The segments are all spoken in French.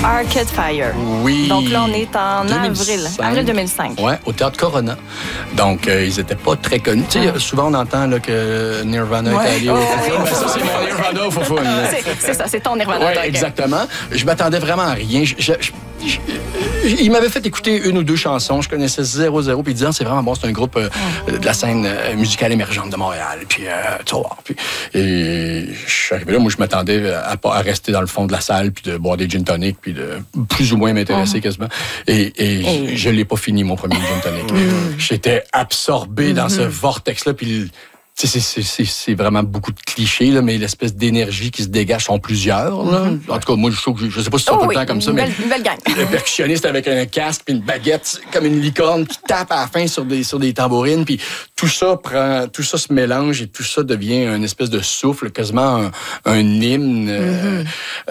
Arcade Fire. Oui. Donc là, on est en avril 2005. Oui, au Théâtre Corona. Donc, ils n'étaient pas très connus. Tu sais, souvent, on entend là, que Nirvana est allé au Fofun. Ben, ça, c'est mon Nirvana au Fofun. C'est ça, c'est ton Nirvana. Oui, exactement. Je m'attendais vraiment à rien. Il m'avait fait écouter une ou deux chansons. Je connaissais 0-0. Puis il disait, c'est vraiment bon, c'est un groupe de la scène musicale émergente de Montréal. Puis, tu vois. Et je suis arrivé là, moi, je m'attendais à rester dans le fond de la salle, puis de boire des gin tonic, puis de plus ou moins m'intéresser quasiment. Et je l'ai pas fini, mon premier gin tonic. J'étais absorbé dans ce vortex-là, puis c'est vraiment beaucoup de clichés, là, mais l'espèce d'énergie qui se dégage sont plusieurs. Là. En tout cas, moi, je sais pas si c'est tout le temps comme ça, mais une belle gang. Le percussionniste avec un casque puis une baguette comme une licorne qui tape à la fin sur des tambourines, puis tout ça se mélange et tout ça devient une espèce de souffle, quasiment un hymne.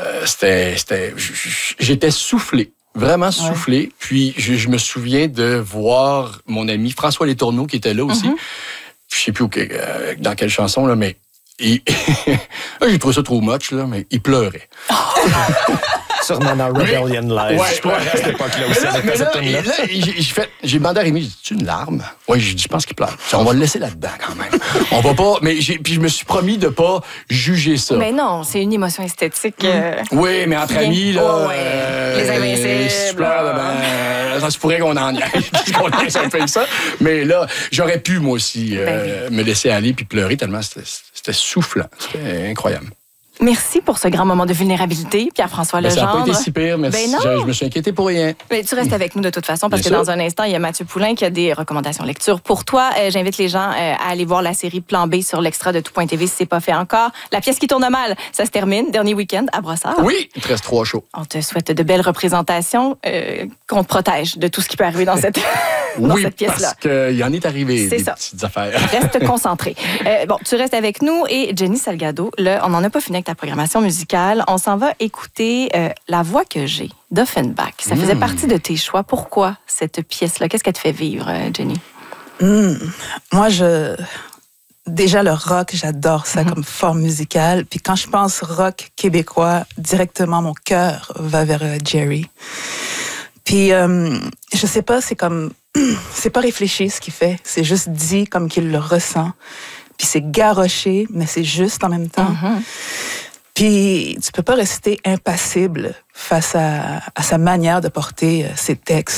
J'étais soufflé. Vraiment soufflé. Puis je me souviens de voir mon ami François Letourneau qui était là aussi. Je sais plus dans quelle chanson, là, mais j'ai trouvé ça trop much, là, mais il pleurait. Sûrement dans Rebellion Live. Je pleurais à cette époque-là aussi avec cette tune-là. J'ai demandé à Rémi, c'est une larme? Oui, je pense qu'il pleure. On va le laisser là-dedans quand même. On va pas. Mais puis je me suis promis de pas juger ça. Mais non, c'est une émotion esthétique. Oui, mais entre amis, là. Les Invincibles. Si je pleure, ça se pourrait qu'on en aille, qu'on laisse un peu ça. Mais là, j'aurais pu, moi aussi, me laisser aller puis pleurer tellement c'était soufflant. C'était incroyable. Merci pour ce grand moment de vulnérabilité, Pierre-François Legendre. Ça n'a pas été si pire, mais je me suis inquiété pour rien. Mais tu restes avec nous de toute façon, parce que dans un instant, il y a Mathieu Poulain qui a des recommandations lecture pour toi. J'invite les gens à aller voir la série Plan B sur l'extra de tout.tv si ce n'est pas fait encore. La pièce qui tourne mal, ça se termine. Dernier week-end à Brossard. Oui, il te reste 3 shows. On te souhaite de belles représentations, qu'on te protège de tout ce qui peut arriver dans cette pièce-là. Parce qu'il y en est arrivé des petites affaires. Reste concentré. Tu restes avec nous et Jenny Salgado, là, on n'en a pas fini avec ta programmation musicale. On s'en va écouter La voix que j'ai d'Offenbach. Ça faisait partie de tes choix. Pourquoi cette pièce-là? Qu'est-ce qu'elle te fait vivre, Jenny? Moi, déjà, le rock, j'adore ça comme forme musicale. Puis quand je pense rock québécois, directement, mon cœur va vers Jerry. Puis, je sais pas, c'est comme... c'est pas réfléchi ce qu'il fait. C'est juste dit comme qu'il le ressent. Puis c'est garoché, mais c'est juste en même temps. Puis tu peux pas rester impassible face à sa manière de porter ses textes.